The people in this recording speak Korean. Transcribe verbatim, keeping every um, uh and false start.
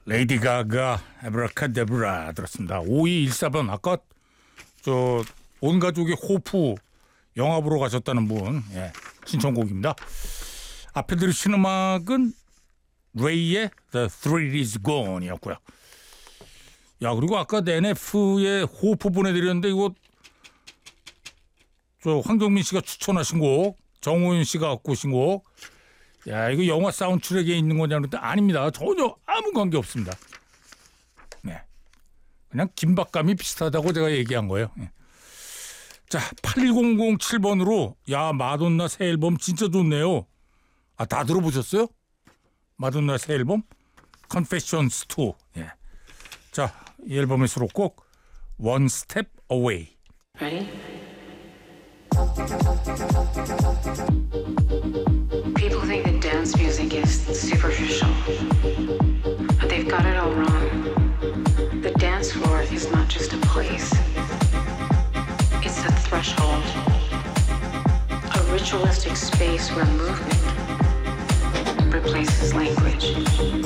레이디 가가 아브라카다브라 들었습니다. 오이일사 번 아까 저 온 가족이 호프 영화 보러 가셨다는 분 예, 신청곡입니다. 앞에 들으신 음악은 레이의 The Thrill Is Gone이었고요. 야 그리고 아까 엔에프의 호프 보내드렸는데 이거 저 황정민 씨가 추천하신 곡, 정호윤 씨가 갖고 오신 곡. 야 이거 영화 사운드트랙에 있는 거냐 그랬더니 아닙니다. 전혀 아무 관계 없습니다. 네, 그냥 긴박감이 비슷하다고 제가 얘기한 거예요. 네. 자 팔천칠 번으로 야 마돈나 새 앨범 진짜 좋네요. 아 다 들어보셨어요? 마돈나 새 앨범 Confessions 투. 예. 자 이 앨범의 수록곡 One Step Away. Ready? People think that dance music is superficial, but they've got it all wrong. The dance floor is not just a place. It's a threshold, a ritualistic space where movement replaces language.